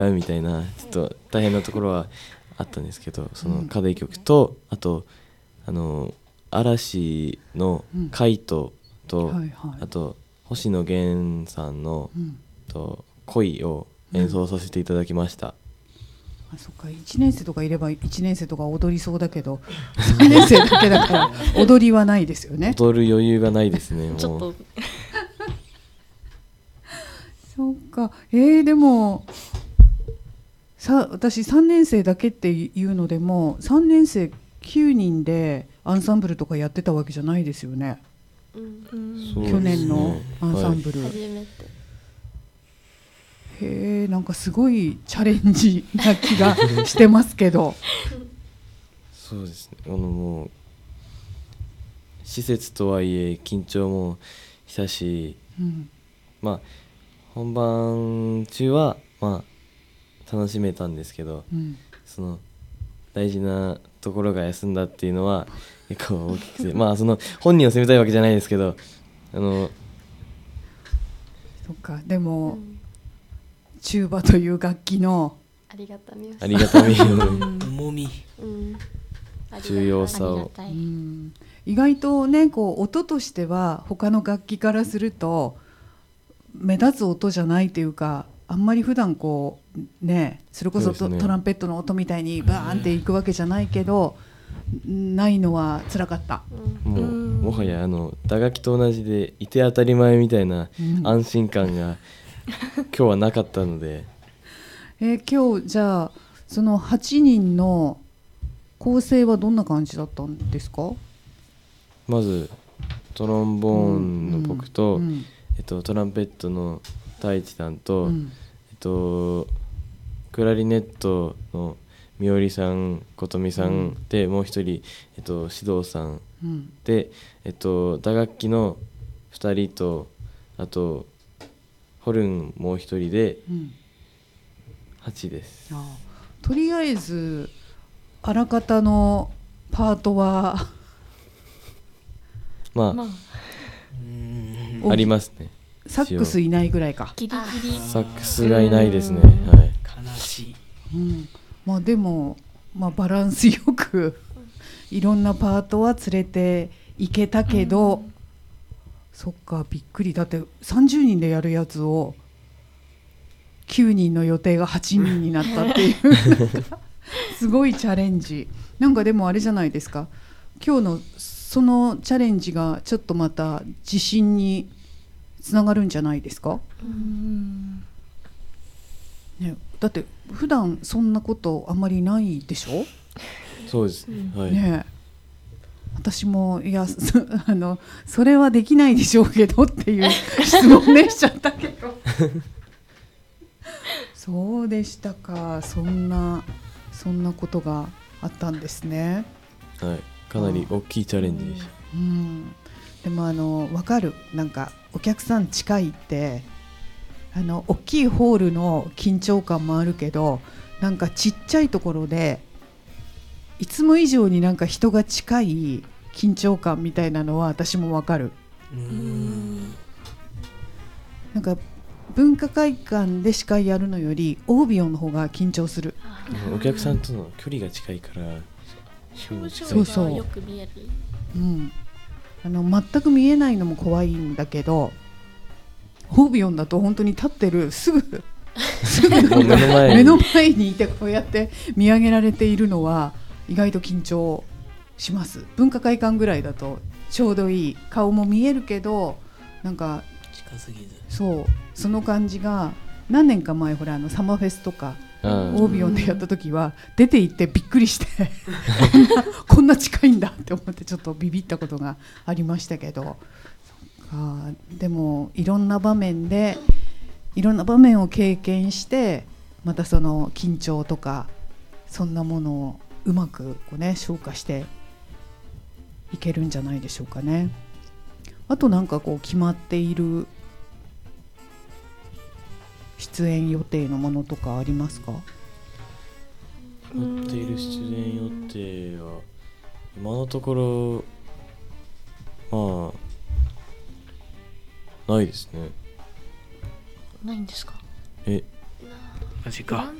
みたいなちょっと大変なところはあったんですけど、その課題曲と、あと嵐のカイトと、 はいはい、 あと星野源さんの、恋を演奏させていただきました。 あ、そっか、1年生とかいれば1年生とか踊りそうだけど3年生だけだから踊りはないですよね。 踊る余裕がないですねもうちょっとそっか、でも私3年生だけっていうのでも3年生9人でアンサンブルとかやってたわけじゃないですよね、 そうですね、 去年のアンサンブル、 初めて。 なんかすごいチャレンジな気がしてますけどそうですね、もう施設とはいえ緊張もしたし、まあ本番中はまあ楽しめたんですけど、その大事なところが休んだっていうのは結構大きくてまあその本人を責めたいわけじゃないですけど、 そっか、でも、チューバという楽器のありがたみを重み、 重要さを、 意外とね、こう音としては他の楽器からすると目立つ音じゃないというか、あんまり普段こうね、それこそトランペットの音みたいにバーンっていくわけじゃないけど、ないのは辛かった。 もはや打楽器と同じでいて当たり前みたいな安心感が今日はなかったので、 今日じゃあその8人の構成はどんな感じだったんですか？ まずトロンボーンの僕と、トランペットの太一さんと、クラリネットのみおりさん、ことみさんで、もう一人、指導さん、で、打楽器の2人と、あとホルンもう一人で8です。 とりあえずあらかたのパートはまあ、ありますね。 サックスいないぐらいか。 ギリギリサックスがいないですね。はい。 悲しい。 まあでも、バランスよくいろんなパートは連れていけたけど、そっか、びっくり。だって30人でやるやつを9人の予定が8人になったっていうすごいチャレンジ。なんかでもあれじゃないですか、今日のそのチャレンジがちょっとまた自信につながるんじゃないですか？ね、だって普段そんなことあんまりないでしょ？ そうですね。はい。 ね、私もいやそれはできないでしょうけどっていう質問ねしちゃったけどそうでしたか。そんなことがあったんですね。 はい、かなり大きいチャレンジでした。 でも分かる。なんかお客さん近いって大きいホールの緊張感もあるけど、なんかちっちゃいところでいつも以上になんか人が近い緊張感みたいなのは私も分かる。なんか文化会館で司会やるのよりオービオンの方が緊張する。 お客さんとの距離が近いから表情がよく見える。 全く見えないのも怖いんだけど、オービオンだと本当に立ってるすぐ目の前にいてこうやって見上げられているのは意外と緊張します。文化会館ぐらいだとちょうどいい、顔も見えるけどなんか近すぎず、 その感じが何年か前ほらサマーフェスとかオービオンでやった時は出て行ってびっくりしてこんな近いんだって思ってちょっとビビったことがありましたけど、でもいろんな場面を経験してまたその緊張とかそんなものをうまくこうね消化していけるんじゃないでしょうかね。あとなんかこう決まっている出演予定のものとかありますか？ 決まっている出演予定は今のところないですね。 ないんですか？ マジか。